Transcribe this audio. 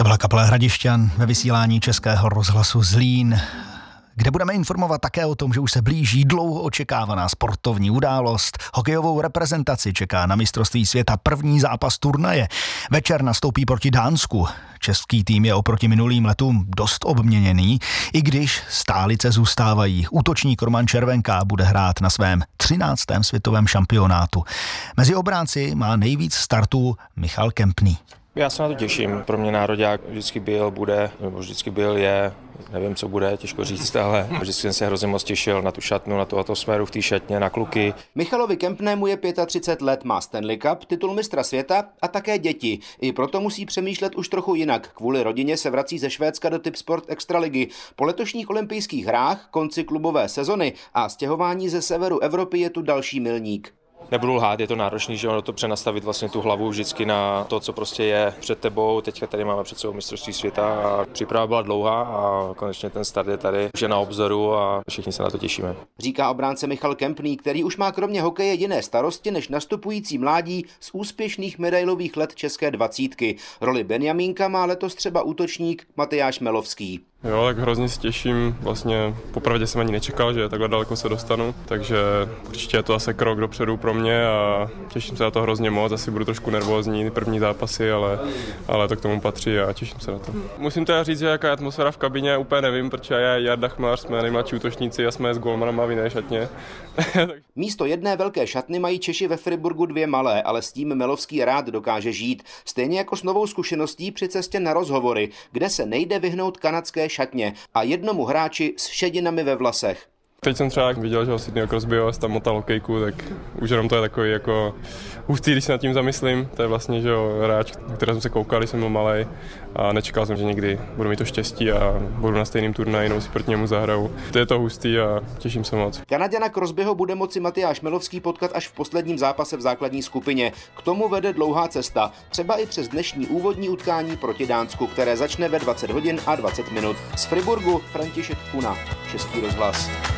To byla kapela Hradišťan ve vysílání Českého rozhlasu Zlín, kde budeme informovat také o tom, že už se blíží dlouho očekávaná sportovní událost. Hokejovou reprezentaci čeká na mistrovství světa první zápas turnaje. Večer nastoupí proti Dánsku. Český tým je oproti minulým letům dost obměněný, i když stálice zůstávají. Útočník Roman Červenka bude hrát na svém 13. světovém šampionátu. Mezi obránci má nejvíc startů Michal Kempný. Já se na to těším. Pro mě nároďák vždycky byl, bude, nebo vždycky byl, je, nevím, co bude, těžko říct, ale vždycky jsem se hrozně moc těšil na tu šatnu, na tu atmosféru v té šatně, na kluky. Michalovi Kempnému je 35 let, má Stanley Cup, titul mistra světa a také děti. I proto musí přemýšlet už trochu jinak. Kvůli rodině se vrací ze Švédska do Tipsport Extraligy. Po letošních olympijských hrách, konci klubové sezony a stěhování ze severu Evropy je tu další milník. Nebudu lhát, je to náročný, že ono to přenastavit vlastně tu hlavu vždycky na to, co prostě je před tebou. Teďka tady máme před sebou mistrovství světa a příprava byla dlouhá a konečně ten start je tady, už je na obzoru a všichni se na to těšíme. Říká obránce Michal Kempný, který už má kromě hokeje jiné starosti než nastupující mládí z úspěšných medailových let české dvacítky. Roli Benjamínka má letos třeba útočník Matyáš Melovský. Jo, tak hrozně se těším, vlastně popravdě jsem ani nečekal, že takhle daleko se dostanu, takže určitě je to asi krok dopředu pro mě a těším se na to hrozně moc, asi budu trošku nervózní první zápasy, ale to k tomu patří a těším se na to. Musím teda říct, že jaká je atmosféra v kabině, úplně nevím, protože já a Jarda Chmelař jsme nejmladší útočníci a jsme s golmanama v jiné šatně. Místo jedné velké šatny mají Češi ve Friburgu dvě malé, ale s tím Melovský rád dokáže žít, stejně jako s novou zkušeností při cestě na rozhovory, kde se nejde vyhnout kanadské šatně a jednomu hráči s šedinami ve vlasech. Teď jsem třeba viděl, že Sidneyho Crosbyho tam motal hokejku, tak už jenom to je takový jako hustý, když se nad tím zamyslím. To je vlastně, že jo, hráč, který jsem se koukal, když jsem byl malej a nečekal jsem, že někdy budu mít to štěstí a budu na stejném turnaji, jenom si proti němu zahraju. To je to hustý a těším se moc. Kanaďana Crosbyho bude moci Matyáš Melovský potkat až v posledním zápase v základní skupině. K tomu vede dlouhá cesta, třeba i přes dnešní úvodní utkání proti Dánsku, které začne ve 20 hodin a 20 minut. Z Friburgu František Kuna, Český rozhlas.